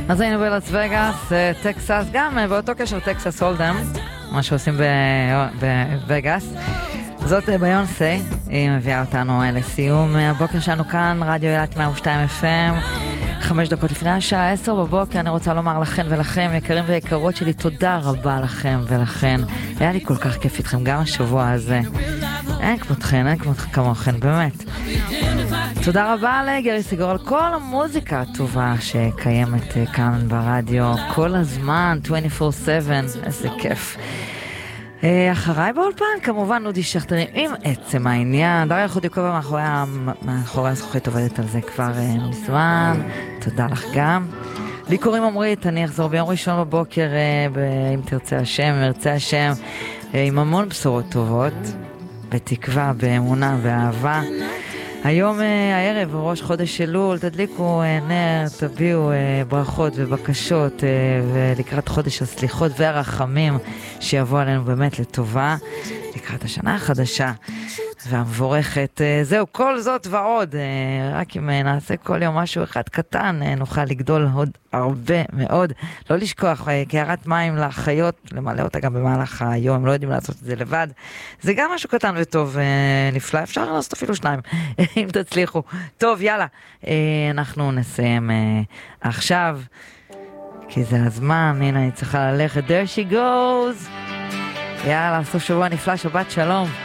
אז היינו בלאס וגאס, טקסס, גם באותו קשר טקסס הולדם, מה שעושים בווגאס. זאת ביונסה, היא מביאה אותנו לסיום הבוקר שלנו כאן, רדיו אילת 102 FM, 5 דקות לפני השעה 10 בבוקר. אני רוצה לומר לכם ולכם, יקרים ויקרות שלי, תודה רבה לכם ולכן. היה לי כל כך כיף איתכם גם השבוע הזה. אין כמוכן, באמת. תודה רבה לגרי סיגור על כל המוזיקה הטובה שקיימת כאן ברדיו כל הזמן, 24/7, איזה כיף. אחריי באולפן, כמובן נודי שכתרים עם עצם העניין. דריה חודיקובה מאחורי הזכוכית עובדת על זה כבר מזמן. תודה לך גם. לי קוראים עמרית, אני אחזור ביום ראשון בבוקר, אם תרצה השם, ירצה השם, עם המון בשורות טובות, בתקווה, באמונה, באהבה. היום הערב, ראש חודש אלול, תדליקו נר, תביאו ברכות ובקשות ולקראת חודש הסליחות והרחמים שיבוא עלינו באמת לטובה, לקראת השנה החדשה והמבורכת. זהו, כל זאת ועוד, רק אם נעשה כל יום משהו אחד קטן, נוכל לגדול עוד הרבה מאוד. לא לשכוח, קערת מים לחיות, למלא אותה גם במהלך היום, הם לא יודעים לעשות את זה לבד. זה גם משהו קטן וטוב, נפלא, אפשר לעשות אפילו 2, אם תצליחו. טוב, יאללה, אנחנו נסיים עכשיו, כי זה הזמן, הנה אני צריכה ללכת, there she goes. יאללה, סוף שבוע נפלא, שבת שלום.